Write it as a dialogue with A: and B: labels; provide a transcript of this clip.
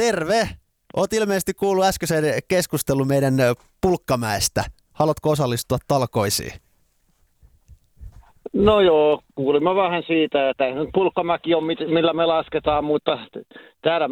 A: Terve! Oot ilmeisesti kuullut äskeisen keskustelun meidän Pulkkamäestä. Haluatko osallistua talkoisiin?
B: No joo, kuulimme vähän siitä, että Pulkkamäki on millä me lasketaan, mutta täällä